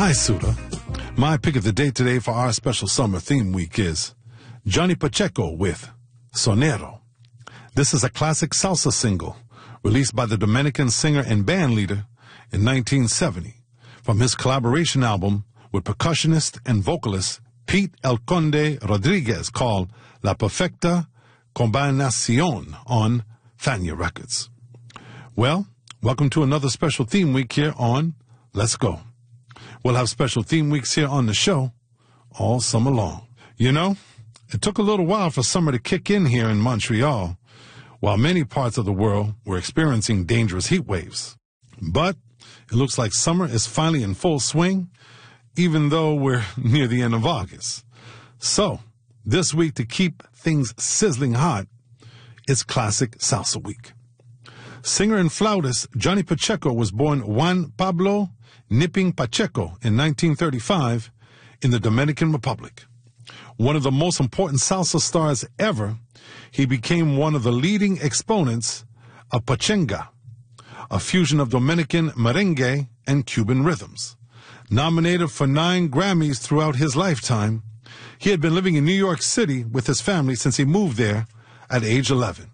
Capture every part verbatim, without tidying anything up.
Hi, Suda. My pick of the day today for our special summer theme week is Johnny Pacheco with Sonero. This is a classic salsa single released by the Dominican singer and band leader in nineteen seventy from his collaboration album with percussionist and vocalist Pete El Conde Rodriguez called La Perfecta Combinacion on Fania Records. Well, welcome to another special theme week here on Let's Go. We'll have special theme weeks here on the show all summer long. You know, it took a little while for summer to kick in here in Montreal, while many parts of the world were experiencing dangerous heat waves. But it looks like summer is finally in full swing, even though we're near the end of August. So, this week to keep things sizzling hot, it's Classic Salsa Week. Singer and flautist Johnny Pacheco was born Juan Pablo Nipping Pacheco in nineteen thirty-five in the Dominican Republic. One of the most important salsa stars ever, he became one of the leading exponents of pachenga, a fusion of Dominican merengue and Cuban rhythms. Nominated for nine Grammys throughout his lifetime, he had been living in New York City with his family since he moved there at age eleven.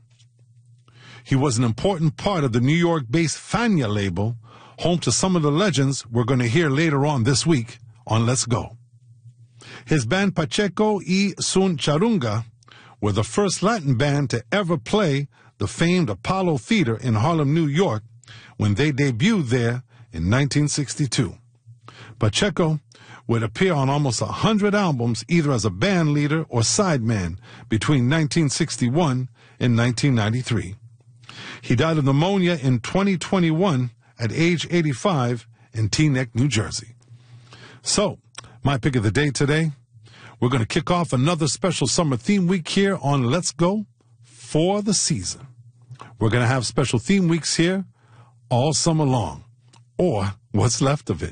He was an important part of the New York-based Fania label, home to some of the legends we're going to hear later on this week on Let's Go. His band Pacheco y Sun Charunga were the first Latin band to ever play the famed Apollo Theater in Harlem, New York, when they debuted there in nineteen sixty-two. Pacheco would appear on almost one hundred albums either as a band leader or sideman between nineteen sixty-one and nineteen ninety-three. He died of pneumonia in twenty twenty-one at age eighty-five in Teaneck, New Jersey. So, my pick of the day today, we're going to kick off another special summer theme week here on Let's Go for the season. We're going to have special theme weeks here all summer long, or what's left of it.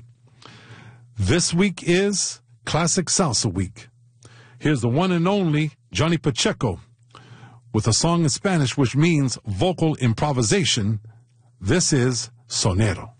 This week is Classic Salsa Week. Here's the one and only Johnny Pacheco with a song in Spanish which means vocal improvisation. This is Sonero.